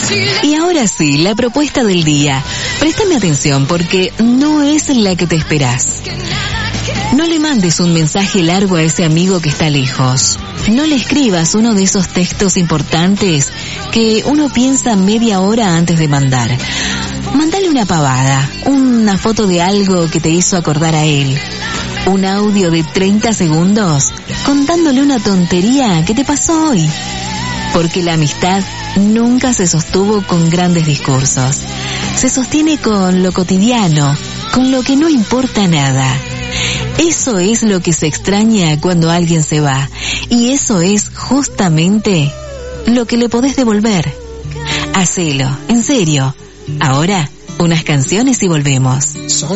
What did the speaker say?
Y ahora sí, la propuesta del día. Préstame atención porque no es la que te esperás. No le mandes un mensaje largo a ese amigo que está lejos. No le escribas uno de esos textos importantes que uno piensa media hora antes de mandar. Mándale una pavada, una foto de algo que te hizo acordar a él. Un audio de 30 segundos contándole una tontería que te pasó hoy. Porque la amistad nunca se sostuvo con grandes discursos. Se sostiene con lo cotidiano, con lo que no importa nada. Eso es lo que se extraña cuando alguien se va. Y eso es justamente lo que le podés devolver. Hacelo, en serio. Ahora, unas canciones y volvemos.